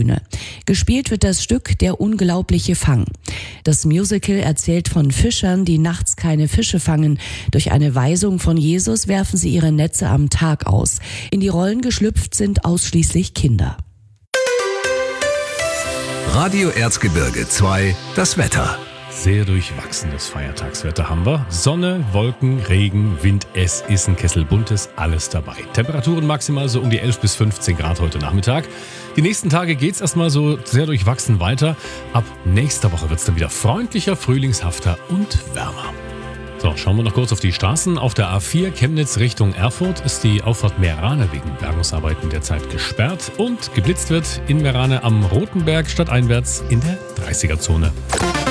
Bühne. Gespielt wird das Stück Der unglaubliche Fang. Das Musical erzählt von Fischern, die nachts keine Fische fangen. Durch eine Weisung von Jesus werfen sie ihre Netze am Tag aus. In die Rollen geschlüpft sind ausschließlich Kinder. Radio Erzgebirge 2, das Wetter. Sehr durchwachsenes Feiertagswetter haben wir. Sonne, Wolken, Regen, Wind, es ist ein Kessel Buntes, alles dabei. Temperaturen maximal so um die 11 bis 15 Grad heute Nachmittag. Die nächsten Tage geht's erstmal so sehr durchwachsen weiter. Ab nächster Woche wird's dann wieder freundlicher, frühlingshafter und wärmer. So, schauen wir noch kurz auf die Straßen. Auf der A4 Chemnitz Richtung Erfurt ist die Auffahrt Meerane wegen Bergungsarbeiten derzeit gesperrt und geblitzt wird in Meerane am Rotenberg stadteinwärts in der 30er-Zone.